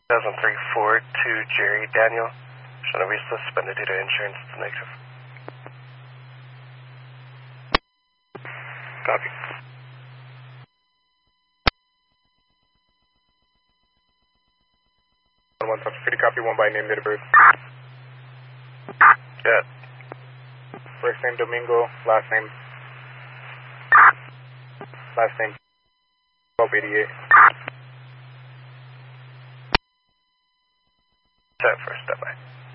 2003 to Jerry Daniel. Shall we suspended due to insurance? It's negative. Copy. One Top City, copy, one by name, Littlebird. Yeah. First name Domingo, last name 1288. Set for step by.